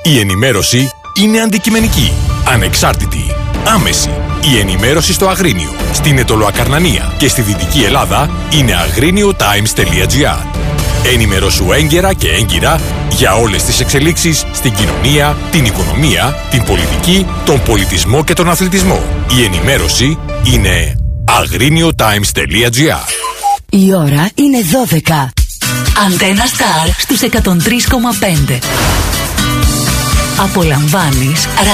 Η ενημέρωση είναι αντικειμενική, ανεξάρτητη, άμεση. Η ενημέρωση στο Αγρίνιο, στην Αιτωλοακαρνανία και στη Δυτική Ελλάδα είναι agriniotimes.gr. Ενημερώσου έγκαιρα και έγκυρα για όλες τις εξελίξεις στην κοινωνία, την οικονομία, την πολιτική, τον πολιτισμό και τον αθλητισμό. Η ενημέρωση είναι agriniotimes.gr. Η ώρα είναι 12. Αντένα Σταρ στους 103,5. Απολαμβάνεις